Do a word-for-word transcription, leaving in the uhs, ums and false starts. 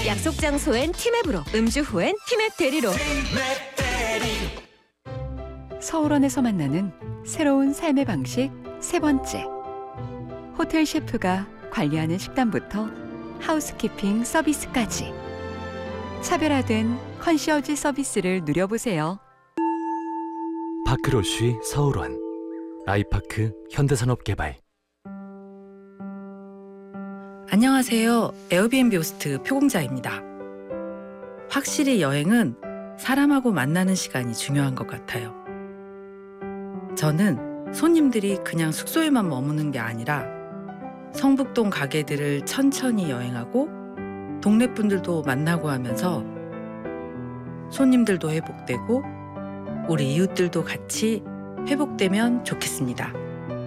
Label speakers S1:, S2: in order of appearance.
S1: 약속 장소엔 티맵으로, 음주 후엔 티맵 대리로.
S2: 서울원에서 만나는 새로운 삶의 방식 세 번째. 호텔 셰프가 관리하는 식단부터 하우스키핑 서비스까지 차별화된 컨시어지 서비스를 누려보세요.
S3: 파크로쉬 서울원, 아이파크 현대산업개발.
S4: 안녕하세요. 에어비앤비 호스트 표공자입니다. 확실히 여행은 사람하고 만나는 시간이 중요한 것 같아요. 저는 손님들이 그냥 숙소에만 머무는 게 아니라 성북동 가게들을 천천히 여행하고 동네 분들도 만나고 하면서 손님들도 회복되고 우리 이웃들도 같이 회복되면 좋겠습니다.